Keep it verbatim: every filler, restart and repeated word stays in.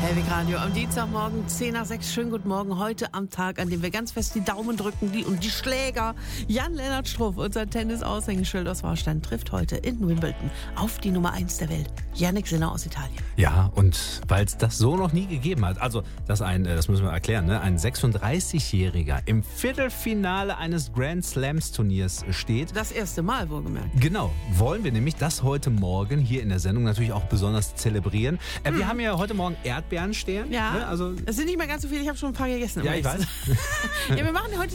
Hellwig Radio am Dienstagmorgen, zehn nach sechs. Schönen guten Morgen. Heute am Tag, an dem wir ganz fest die Daumen drücken die und die Schläger. Jan-Lennart Struff, unser Tennis-Aushängeschild aus Warstein, trifft heute in Wimbledon auf die Nummer eins der Welt, Jannik Sinner aus Italien. Ja, und weil es das so noch nie gegeben hat, also dass ein, das müssen wir erklären, ne, ein sechsunddreißigjähriger im Viertelfinale eines Grand Slams Turniers steht. Das erste Mal, wohlgemerkt. Genau, wollen wir nämlich das heute Morgen hier in der Sendung natürlich auch besonders zelebrieren. Äh, wir Mhm. haben ja heute Morgen Erdbeeren stehen. Ja, Ne, also es sind nicht mehr ganz so viele, ich habe schon ein paar gegessen. ja, ich weiß. Ja, wir machen heute